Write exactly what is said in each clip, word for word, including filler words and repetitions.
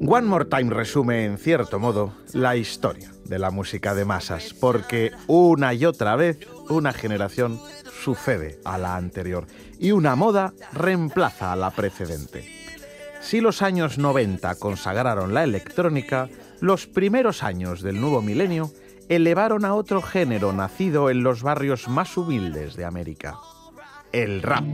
One More Time resume, en cierto modo, la historia de la música de masas, porque una y otra vez una generación sucede a la anterior y una moda reemplaza a la precedente. Si los años noventa consagraron la electrónica, los primeros años del nuevo milenio elevaron a otro género nacido en los barrios más humildes de América: el rap.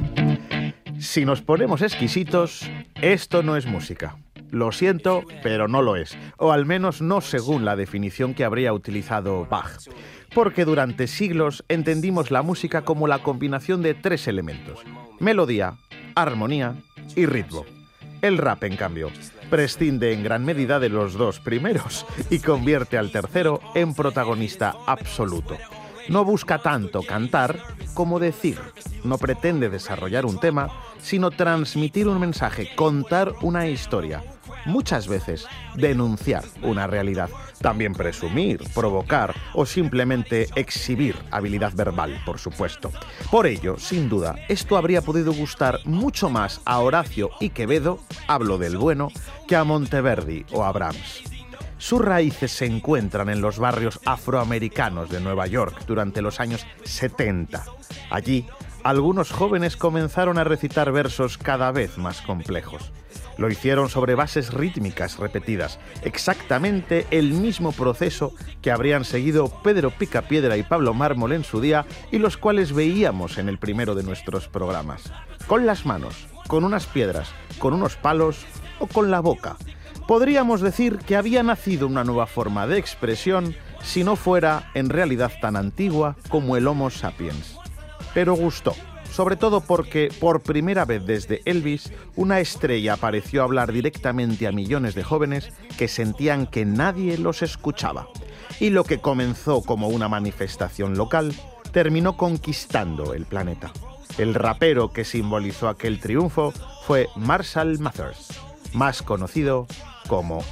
Si nos ponemos exquisitos, esto no es música. Lo siento, pero no lo es, o al menos no según la definición que habría utilizado Bach, porque durante siglos entendimos la música como la combinación de tres elementos: melodía, armonía y ritmo. El rap, en cambio, prescinde en gran medida de los dos primeros y convierte al tercero en protagonista absoluto. No busca tanto cantar como decir, no pretende desarrollar un tema, sino transmitir un mensaje, contar una historia, muchas veces denunciar una realidad, también presumir, provocar o simplemente exhibir habilidad verbal, por supuesto. Por ello, sin duda, esto habría podido gustar mucho más a Horacio y Quevedo, hablo del bueno, que a Monteverdi o a Brahms. Sus raíces se encuentran en los barrios afroamericanos de Nueva York durante los años setenta. Allí, algunos jóvenes comenzaron a recitar versos cada vez más complejos. Lo hicieron sobre bases rítmicas repetidas, exactamente el mismo proceso que habrían seguido Pedro Picapiedra y Pablo Mármol en su día y los cuales veíamos en el primero de nuestros programas. Con las manos, con unas piedras, con unos palos o con la boca. Podríamos decir que había nacido una nueva forma de expresión si no fuera en realidad tan antigua como el Homo sapiens. Pero gustó, sobre todo porque por primera vez desde Elvis, una estrella apareció a hablar directamente a millones de jóvenes que sentían que nadie los escuchaba. Y lo que comenzó como una manifestación local, terminó conquistando el planeta. El rapero que simbolizó aquel triunfo fue Marshall Mathers, más conocido como